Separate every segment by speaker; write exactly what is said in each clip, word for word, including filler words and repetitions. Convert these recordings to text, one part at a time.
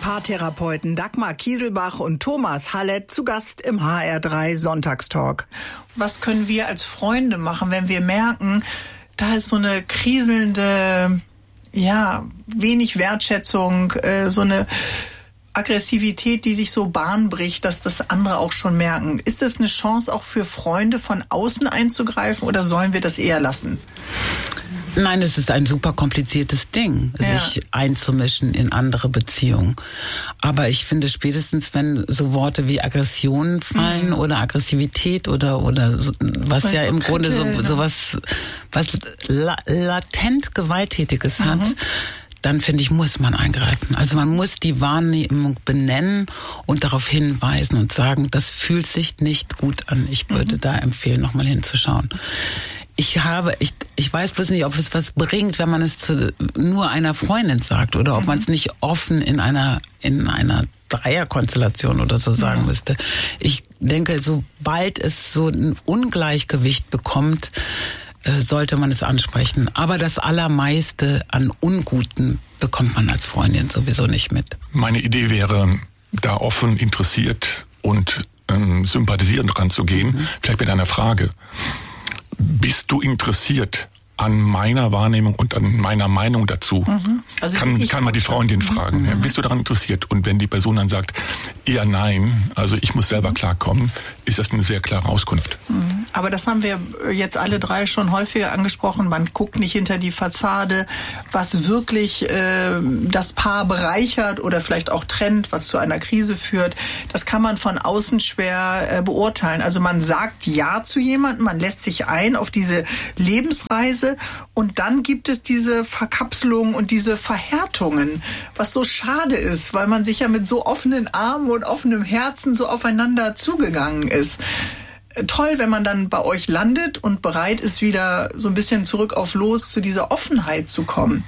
Speaker 1: Paartherapeuten Dagmar Kieselbach und Thomas Hallett zu Gast im H R drei Sonntagstalk. Was können wir als Freunde machen, wenn wir merken, da ist so eine kriselnde, ja, wenig Wertschätzung, äh, so eine Aggressivität, die sich so Bahn bricht, dass das andere auch schon merken. Ist das eine Chance auch für Freunde von außen einzugreifen oder sollen wir das eher lassen?
Speaker 2: Nein, es ist ein super kompliziertes Ding, ja. sich einzumischen in andere Beziehungen. Aber ich finde spätestens, wenn so Worte wie Aggression fallen mhm. oder Aggressivität oder oder so, was Weil ja so im Grunde so, so was was la, latent Gewalttätiges mhm. hat, dann finde ich, muss man eingreifen. Also man muss die Wahrnehmung benennen und darauf hinweisen und sagen, das fühlt sich nicht gut an. Ich würde mhm. da empfehlen, nochmal hinzuschauen. Ich habe, ich, ich weiß bloß nicht, ob es was bringt, wenn man es zu nur einer Freundin sagt oder ob mhm. man es nicht offen in einer, in einer Dreierkonstellation oder so sagen ja. müsste. Ich denke, sobald es so ein Ungleichgewicht bekommt, sollte man es ansprechen. Aber das Allermeiste an Unguten bekommt man als Freundin sowieso nicht mit.
Speaker 3: Meine Idee wäre, da offen, interessiert und ähm, sympathisierend ranzugehen. Mhm. Vielleicht mit einer Frage. Bist du interessiert an meiner Wahrnehmung und an meiner Meinung dazu? Mhm. Also kann, kann man die Freundin mhm. fragen. Mhm. Ja, bist du daran interessiert? Und wenn die Person dann sagt, eher nein, also ich muss selber klarkommen, ist das eine sehr klare Auskunft.
Speaker 1: Mhm. Aber das haben wir jetzt alle drei schon häufiger angesprochen. Man guckt nicht hinter die Fassade, was wirklich äh, das Paar bereichert oder vielleicht auch trennt, was zu einer Krise führt. Das kann man von außen schwer äh, beurteilen. Also man sagt Ja zu jemandem, man lässt sich ein auf diese Lebensreise und dann gibt es diese Verkapselung und diese Verhärtungen, was so schade ist, weil man sich ja mit so offenen Armen und offenem Herzen so aufeinander zugegangen ist. Toll, wenn man dann bei euch landet und bereit ist, wieder so ein bisschen zurück auf Los zu dieser Offenheit zu kommen.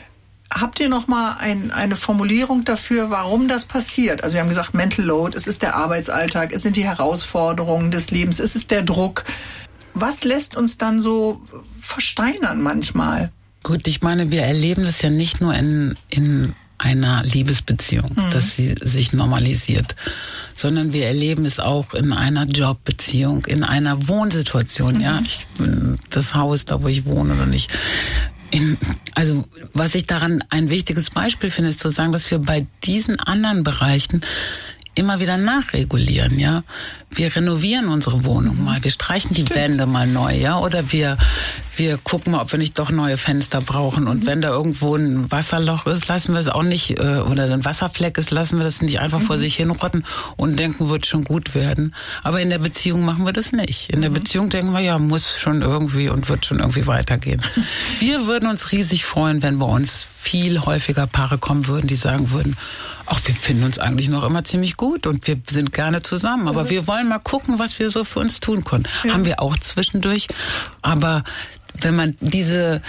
Speaker 1: Habt ihr noch mal ein, eine Formulierung dafür, warum das passiert? Also wir haben gesagt, Mental Load, es ist der Arbeitsalltag, es sind die Herausforderungen des Lebens, es ist der Druck. Was lässt uns dann so versteinern manchmal? Gut,
Speaker 2: ich meine, wir erleben das ja nicht nur in, in einer Liebesbeziehung, mhm. dass sie sich normalisiert, sondern wir erleben es auch in einer Jobbeziehung, in einer Wohnsituation. Mhm. Ja, ich, das Haus, da wo ich wohne oder nicht. In, also was ich daran ein wichtiges Beispiel finde, ist zu sagen, dass wir bei diesen anderen Bereichen immer wieder nachregulieren, ja. Wir renovieren unsere Wohnung mal, wir streichen die Stimmt. Wände mal neu, ja, oder wir wir gucken mal, ob wir nicht doch neue Fenster brauchen und mhm. wenn da irgendwo ein Wasserloch ist, lassen wir es auch nicht, äh, oder ein Wasserfleck ist, lassen wir das nicht einfach mhm. vor sich hinrotten und denken, wird schon gut werden. Aber in der Beziehung machen wir das nicht. In der mhm. Beziehung denken wir, ja, muss schon irgendwie und wird schon irgendwie weitergehen. Wir würden uns riesig freuen, wenn bei uns viel häufiger Paare kommen würden, die sagen würden, ach, wir finden uns eigentlich noch immer ziemlich gut und wir sind gerne zusammen, aber mhm. wir wollen mal gucken, was wir so für uns tun können. Ja. Haben wir auch zwischendurch, aber wenn man diese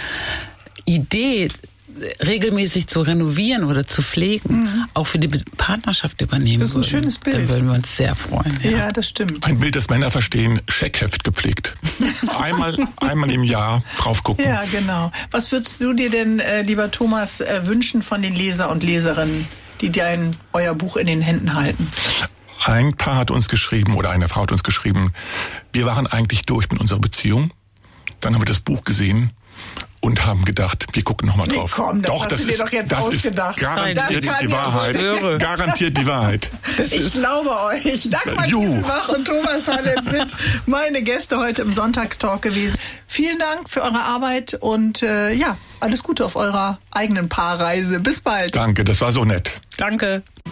Speaker 2: Idee regelmäßig zu renovieren oder zu pflegen, mhm. auch für die Partnerschaft übernehmen
Speaker 1: Das ist ein
Speaker 2: würden,
Speaker 1: schönes Bild.
Speaker 2: Dann würden wir uns sehr freuen. Ja,
Speaker 1: ja das stimmt.
Speaker 3: Ein Bild, das Männer verstehen, Scheckheft gepflegt. einmal, einmal im Jahr drauf gucken.
Speaker 1: Ja, genau. Was würdest du dir denn, äh, lieber Thomas, äh, wünschen von den Leser und Leserinnen, die dein, euer Buch in den Händen halten?
Speaker 3: Ein Paar hat uns geschrieben, oder eine Frau hat uns geschrieben, wir waren eigentlich durch mit unserer Beziehung. Dann haben wir das Buch gesehen und haben gedacht, wir gucken nochmal drauf.
Speaker 1: Nee, komm, das
Speaker 3: doch,
Speaker 1: hast
Speaker 3: das
Speaker 1: du dir
Speaker 3: ist,
Speaker 1: doch jetzt
Speaker 3: das
Speaker 1: ausgedacht.
Speaker 3: Ist garantiert
Speaker 1: das
Speaker 3: die Wahrheit.
Speaker 1: Ja
Speaker 3: garantiert die Wahrheit.
Speaker 1: Das ich glaube euch. Dagmar Kieselbach und Thomas Hallett sind meine Gäste heute im Sonntagstalk gewesen. Vielen Dank für eure Arbeit und äh, ja, alles Gute auf eurer eigenen Paarreise. Bis bald.
Speaker 3: Danke, das war so nett.
Speaker 2: Danke.